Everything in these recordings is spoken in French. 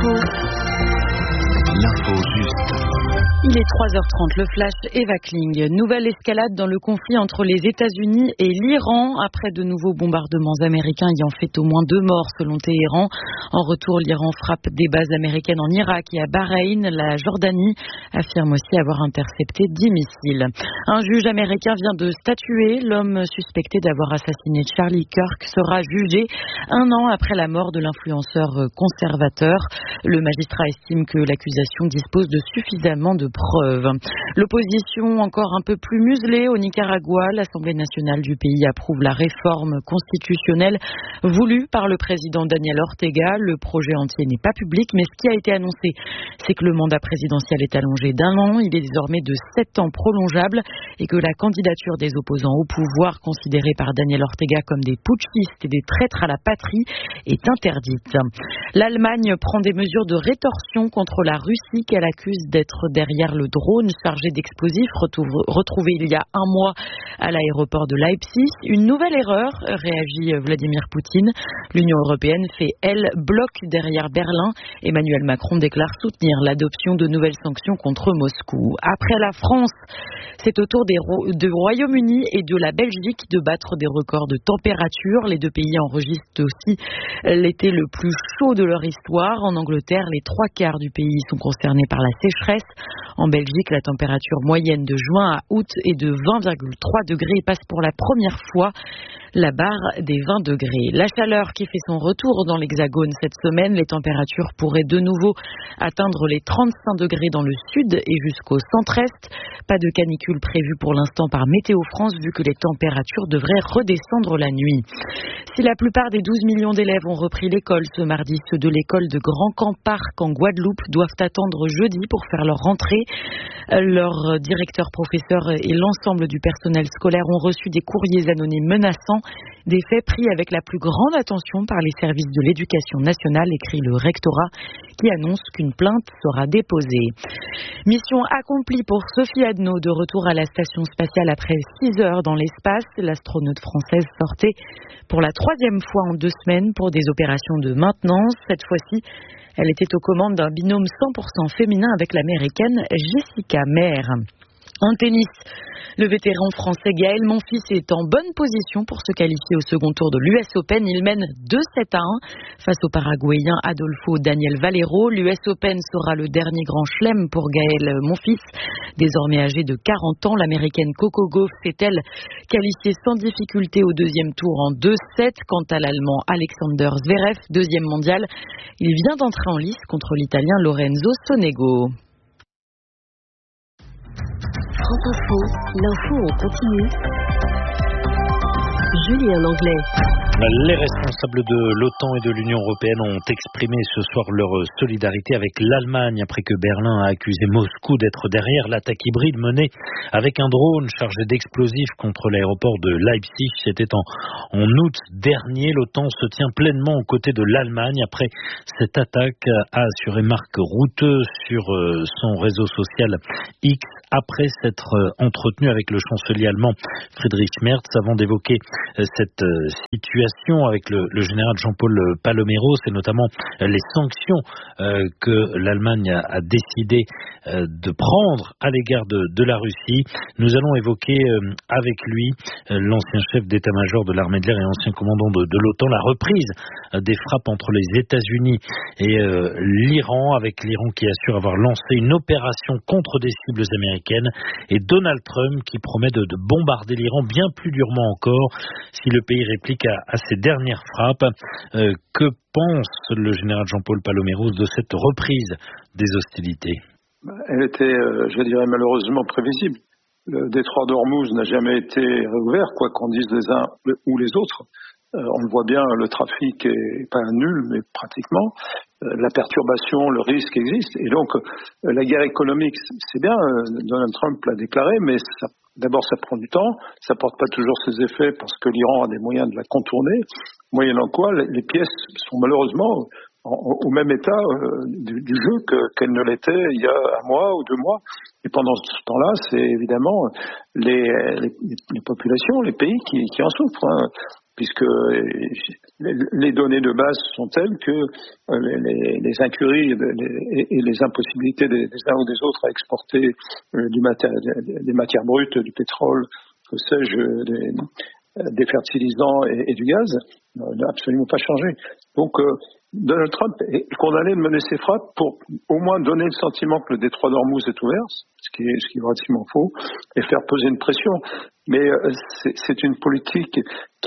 L'info juste. Il est 3h30, le flash Eva Kling. Nouvelle escalade dans le conflit entre les États-Unis et l'Iran après de nouveaux bombardements américains ayant fait au moins 2 morts selon Téhéran. En retour, l'Iran frappe des bases américaines en Irak et à Bahreïn. La Jordanie affirme aussi avoir intercepté 10 missiles. Un juge américain vient de statuer. L'homme suspecté d'avoir assassiné Charlie Kirk sera jugé 1 an après la mort de l'influenceur conservateur. Le magistrat estime que l'accusation dispose de suffisamment de preuves. L'opposition encore un peu plus muselée au Nicaragua. L'Assemblée nationale du pays approuve la réforme constitutionnelle voulue par le président Daniel Ortega. Le projet entier n'est pas public, mais ce qui a été annoncé, c'est que le mandat présidentiel est allongé d'1 an. Il est désormais de 7 ans prolongeable et que la candidature des opposants au pouvoir, considérée par Daniel Ortega comme des putschistes et des traîtres à la patrie, est interdite. L'Allemagne prend des mesures de rétorsion contre la Russie qu'elle accuse d'être derrière le drone chargé d'explosifs retrouvé il y a 1 mois à l'aéroport de Leipzig. Une nouvelle erreur, réagit Vladimir Poutine. L'Union européenne fait, elle, bloc derrière Berlin. Emmanuel Macron déclare soutenir l'adoption de nouvelles sanctions contre Moscou. Après la France, c'est au tour du Royaume-Uni et de la Belgique de battre des records de température. Les 2 pays enregistrent aussi l'été le plus chaud de leur histoire. En Angleterre, les 3/4 du pays sont concernés par la sécheresse. En Belgique, la température moyenne de juin à août est de 20,3 degrés et passe pour la première fois la barre des 20 degrés. La chaleur qui fait son retour dans l'Hexagone cette semaine, les températures pourraient de nouveau atteindre les 35 degrés dans le sud et jusqu'au centre-est. Pas de canicule prévue pour l'instant par Météo France vu que les températures devraient redescendre la nuit. Si la plupart des 12 millions d'élèves ont repris l'école ce mardi, ceux de l'école de Grand Camp Parc en Guadeloupe doivent attendre jeudi pour faire leur rentrée. Leurs directeurs, professeurs et l'ensemble du personnel scolaire ont reçu des courriers anonymes menaçants, des faits pris avec la plus grande attention par les services de l'éducation nationale, écrit le rectorat, qui annonce qu'une plainte sera déposée. Mission accomplie pour Sophie Adno, de retour à la station spatiale après 6 heures dans l'espace. L'astronaute française sortait pour la 3e fois en 2 semaines pour des opérations de maintenance. Cette fois-ci, elle était aux commandes d'un binôme 100% féminin avec l'américaine Jessica Meir. En tennis, le vétéran français Gaël Monfils est en bonne position pour se qualifier au second tour de l'US Open. Il mène 2-7-1 face au Paraguayen Adolfo Daniel Valero. L'US Open sera le dernier grand chelem pour Gaël Monfils. Désormais âgée de 40 ans, l'américaine Coco Gauff s'est-elle qualifiée sans difficulté au 2e tour en 2-7. Quant à l'Allemand Alexander Zverev, 2e mondial, il vient d'entrer en lice contre l'Italien Lorenzo Sonego. France Info, l'info en continu. Julien Langlais. Les responsables de l'OTAN et de l'Union européenne ont exprimé ce soir leur solidarité avec l'Allemagne après que Berlin a accusé Moscou d'être derrière l'attaque hybride menée avec un drone chargé d'explosifs contre l'aéroport de Leipzig. C'était en août dernier. L'OTAN se tient pleinement aux côtés de l'Allemagne après cette attaque, a assuré Marc Rutte sur son réseau social X, après s'être entretenu avec le chancelier allemand Friedrich Merz avant d'évoquer cette situation avec le général Jean-Paul Paloméros et notamment les sanctions que l'Allemagne a décidé de prendre à l'égard de la Russie. Nous allons évoquer avec lui, l'ancien chef d'état-major de l'armée de l'air et ancien commandant de l'OTAN, la reprise des frappes entre les États-Unis et l'Iran, avec l'Iran qui assure avoir lancé une opération contre des cibles américaines et Donald Trump qui promet de bombarder l'Iran bien plus durement encore si le pays réplique à ces dernières frappes. Que pense le général Jean-Paul Paloméros de cette reprise des hostilités ? Elle était, je dirais, malheureusement prévisible. Le détroit d'Ormuz n'a jamais été réouvert, quoi qu'en disent les uns ou les autres. On le voit bien, le trafic est pas nul, mais pratiquement. La perturbation, le risque existe. Et donc, la guerre économique, c'est bien, Donald Trump l'a déclaré, mais d'abord, ça prend du temps. Ça porte pas toujours ses effets parce que l'Iran a des moyens de la contourner. Moyennant quoi, les pièces sont malheureusement au même état du jeu qu'elles ne l'étaient il y a 1 mois ou 2 mois. Et pendant ce temps-là, c'est évidemment les populations, les pays qui en souffrent. puisque les données de base sont telles que les incuries et les impossibilités des uns ou des autres à exporter des matières brutes, du pétrole, que sais-je, des fertilisants et du gaz n'a absolument pas changé. Donc Donald Trump est condamné de mener ses frappes pour au moins donner le sentiment que le détroit d'Ormuz est ouvert, ce qui est relativement faux, et faire peser une pression. Mais c'est une politique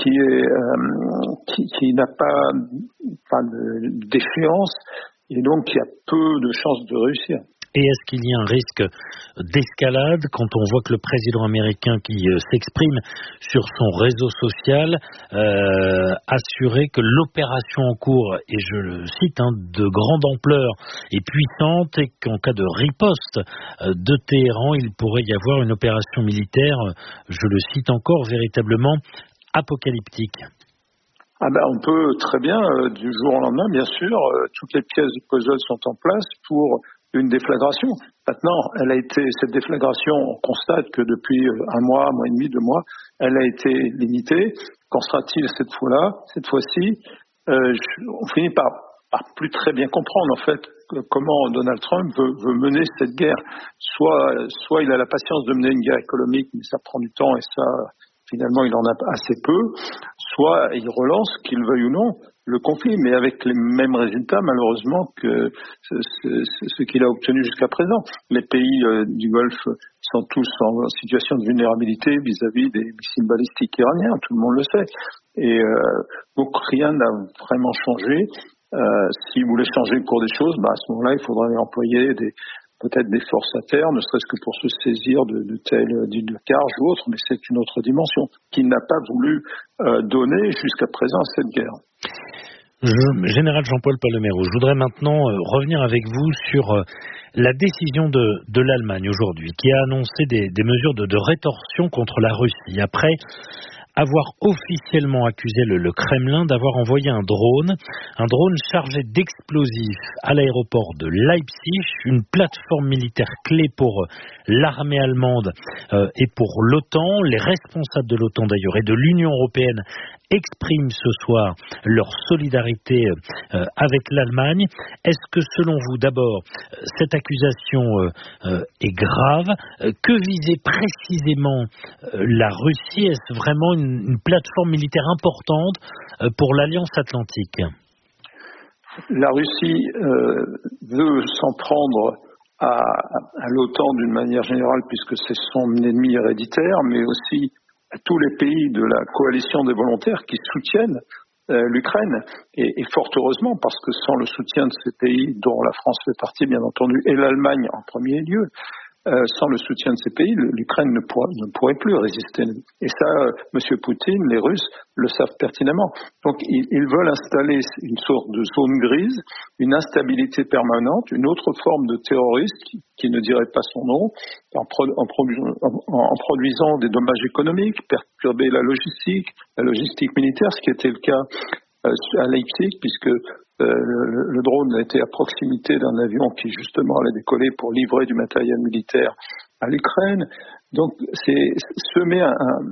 qui n'a pas d'échéance et donc qui a peu de chances de réussir. Et est-ce qu'il y a un risque d'escalade quand on voit que le président américain qui s'exprime sur son réseau social assurait que l'opération en cours, et je le cite, de grande ampleur et puissante, et qu'en cas de riposte de Téhéran, il pourrait y avoir une opération militaire, je le cite encore, véritablement apocalyptique? On peut très bien, du jour au lendemain, bien sûr, toutes les pièces du puzzle sont en place pour une déflagration. Maintenant, cette déflagration, on constate que depuis un mois et demi, 2 mois, elle a été limitée. Qu'en sera-t-il cette fois-ci? On finit par plus très bien comprendre, en fait, comment Donald Trump veut mener cette guerre. Soit il a la patience de mener une guerre économique, mais ça prend du temps et ça, finalement, il en a assez peu. Soit il relance, qu'il veuille ou non, le conflit, mais avec les mêmes résultats, malheureusement, que ce qu'il a obtenu jusqu'à présent. Les pays du Golfe sont tous en situation de vulnérabilité vis-à-vis des missiles balistiques iraniens, tout le monde le sait. Et donc rien n'a vraiment changé. S'il voulait changer le cours des choses, à ce moment-là, il faudrait employer peut-être des forces à terre, ne serait-ce que pour se saisir de telles d'îles de Karj ou autre, mais c'est une autre dimension qu'il n'a pas voulu donner jusqu'à présent à cette guerre. Général Jean-Paul Palomero, je voudrais maintenant revenir avec vous sur la décision de l'Allemagne aujourd'hui, qui a annoncé des mesures de rétorsion contre la Russie, après avoir officiellement accusé le Kremlin d'avoir envoyé un drone chargé d'explosifs à l'aéroport de Leipzig, une plateforme militaire clé pour l'armée allemande et pour l'OTAN. Les responsables de l'OTAN d'ailleurs et de l'Union européenne expriment ce soir leur solidarité avec l'Allemagne. Est-ce que selon vous, d'abord, cette accusation est grave? Que visait précisément la Russie? Est-ce vraiment une plateforme militaire importante pour l'Alliance Atlantique? La Russie veut s'en prendre à l'OTAN d'une manière générale, puisque c'est son ennemi héréditaire, mais aussi à tous les pays de la coalition des volontaires qui soutiennent l'Ukraine. Et fort heureusement, parce que sans le soutien de ces pays, dont la France fait partie bien entendu, et l'Allemagne en premier lieu, sans le soutien de ces pays, l'Ukraine ne pourrait plus résister. Et ça, M. Poutine, les Russes le savent pertinemment. Donc ils veulent installer une sorte de zone grise, une instabilité permanente, une autre forme de terrorisme qui ne dirait pas son nom, en produisant des dommages économiques, perturber la logistique militaire, ce qui était le cas à Leipzig, puisque le drone était à proximité d'un avion qui justement allait décoller pour livrer du matériel militaire à l'Ukraine. Donc c'est semer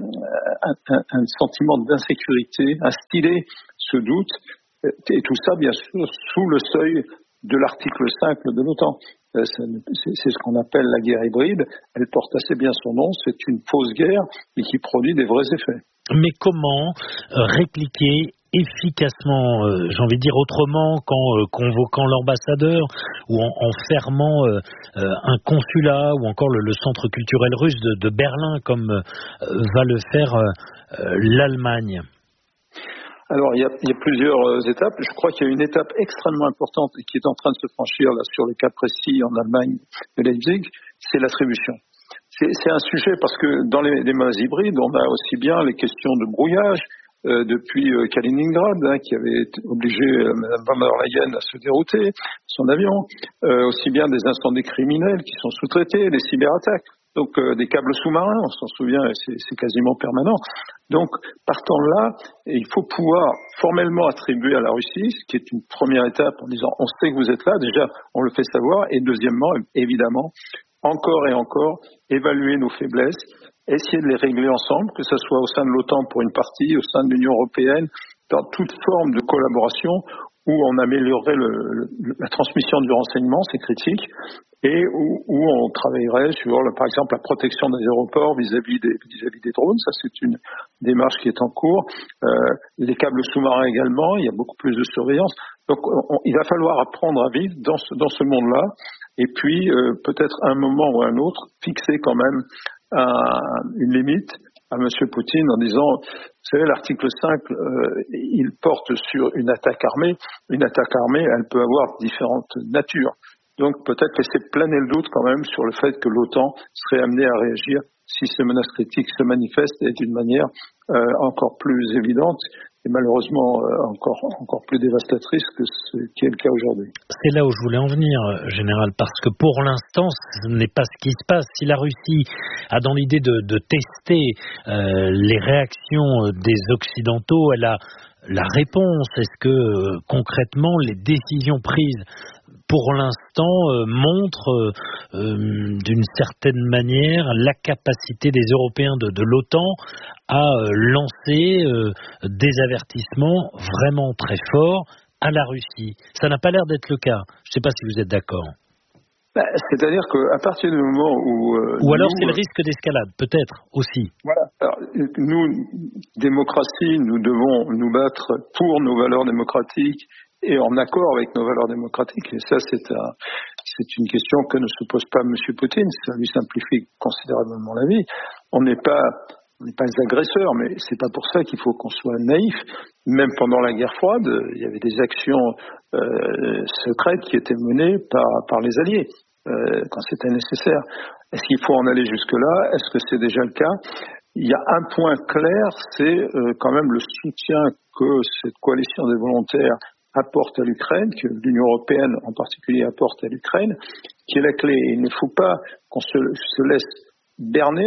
un sentiment d'insécurité, instiller ce doute, et tout ça bien sûr sous le seuil de l'article 5 de l'OTAN. C'est ce qu'on appelle la guerre hybride. Elle porte assez bien son nom, c'est une fausse guerre et qui produit des vrais effets. Mais comment répliquer efficacement, j'ai envie de dire autrement, qu'en convoquant l'ambassadeur ou en fermant un consulat ou encore le centre culturel russe de Berlin, comme va le faire l'Allemagne? Alors, il y a plusieurs étapes. Je crois qu'il y a une étape extrêmement importante qui est en train de se franchir là sur le cas précis en Allemagne de Leipzig, c'est l'attribution. C'est un sujet parce que dans les menaces hybrides, on a aussi bien les questions de brouillage, depuis Kaliningrad, qui avait obligé Mme von der Leyen à se dérouter, son avion, aussi bien des incendies criminels qui sont sous-traités, des cyberattaques, donc des câbles sous-marins, on s'en souvient, c'est quasiment permanent. Donc, partant de là, il faut pouvoir formellement attribuer à la Russie, ce qui est une première étape en disant on sait que vous êtes là, déjà on le fait savoir, et deuxièmement, évidemment, encore et encore évaluer nos faiblesses, essayer de les régler ensemble, que ce soit au sein de l'OTAN pour une partie, au sein de l'Union européenne, dans toute forme de collaboration où on améliorerait la transmission du renseignement, c'est critique, et où on travaillerait sur, par exemple, la protection des aéroports vis-à-vis des drones. Ça, c'est une démarche qui est en cours. Les câbles sous-marins également, il y a beaucoup plus de surveillance. Donc, il va falloir apprendre à vivre dans ce monde-là, et puis peut-être à un moment ou à un autre, fixer quand même une limite à M. Poutine en disant, vous savez, l'article 5, il porte sur une attaque armée. Une attaque armée, elle peut avoir différentes natures. Donc peut-être laisser planer le doute quand même sur le fait que l'OTAN serait amenée à réagir si ces menaces critiques se manifestent et d'une manière encore plus évidente et malheureusement encore plus dévastatrice que ce qui est le cas aujourd'hui. C'est là où je voulais en venir, Général, parce que pour l'instant, ce n'est pas ce qui se passe. Si la Russie a dans l'idée de tester les réactions des Occidentaux, elle a la réponse. Est-ce que concrètement, les décisions prises pour l'instant montrent d'une certaine manière la capacité des Européens de l'OTAN à lancer des avertissements vraiment très forts à la Russie? Ça n'a pas l'air d'être le cas. Je ne sais pas si vous êtes d'accord. C'est-à-dire qu'à partir du moment où... Ou alors c'est le risque d'escalade, peut-être, aussi. Voilà. Alors, nous, démocratie, nous devons nous battre pour nos valeurs démocratiques et en accord avec nos valeurs démocratiques. Et ça, c'est une question que ne se pose pas M. Poutine. Ça lui simplifie considérablement la vie. On n'est pas des agresseurs, mais c'est pas pour ça qu'il faut qu'on soit naïf. Même pendant la guerre froide, il y avait des actions secrètes qui étaient menées par les Alliés quand c'était nécessaire. Est-ce qu'il faut en aller jusque-là? Est-ce que c'est déjà le cas? Il y a un point clair, c'est quand même le soutien que cette coalition des volontaires apporte à l'Ukraine, que l'Union européenne en particulier apporte à l'Ukraine, qui est la clé. Il ne faut pas qu'on se laisse berner,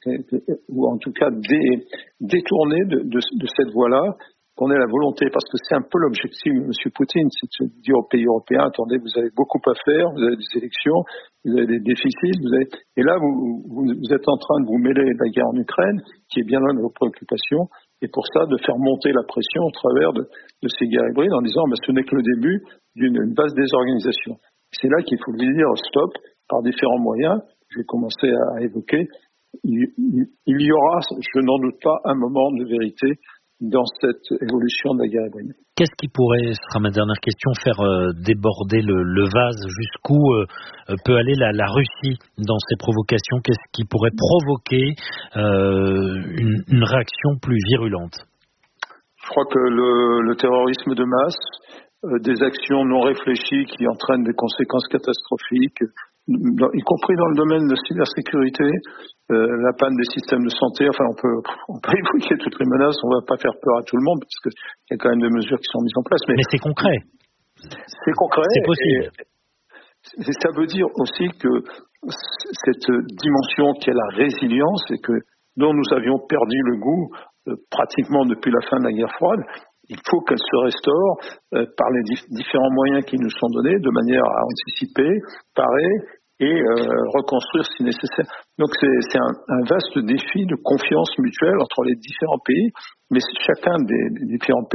ou en tout cas détourner de cette voie-là, qu'on ait la volonté, parce que c'est un peu l'objectif de M. Poutine, c'est de se dire aux pays européens, attendez, vous avez beaucoup à faire, vous avez des élections, vous avez des déficits, et là, vous êtes en train de vous mêler de la guerre en Ukraine, qui est bien l'une de vos préoccupations, et pour ça, de faire monter la pression au travers de ces guerres hybrides en disant, ce n'est que le début d'une vaste désorganisation. C'est là qu'il faut lui dire stop, par différents moyens. Je vais commencer à évoquer. Il y aura, je n'en doute pas, un moment de vérité dans cette évolution de la guerre hybride. Qu'est-ce qui pourrait, ce sera ma dernière question, faire déborder le vase? Jusqu'où peut aller la Russie dans ses provocations? Qu'est-ce qui pourrait provoquer une réaction plus virulente? Je crois que le terrorisme de masse, des actions non réfléchies qui entraînent des conséquences catastrophiques, y compris dans le domaine de la cybersécurité, la panne des systèmes de santé, enfin on peut évoquer toutes les menaces, on ne va pas faire peur à tout le monde parce qu'il y a quand même des mesures qui sont mises en place. Mais c'est concret. C'est concret. C'est possible. Et ça veut dire aussi que cette dimension qui est la résilience et dont nous avions perdu le goût pratiquement depuis la fin de la guerre froide, il faut qu'elle se restaure par les différents moyens qui nous sont donnés de manière à anticiper, parer et reconstruire si nécessaire. Donc c'est un vaste défi de confiance mutuelle entre les différents pays, mais chacun des différents pays